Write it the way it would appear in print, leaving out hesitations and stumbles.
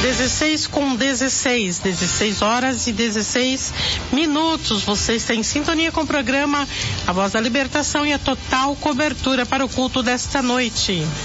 16 horas e 16 minutos. Você está em sintonia com o programa A Voz da Libertação e a total cobertura para o culto desta noite.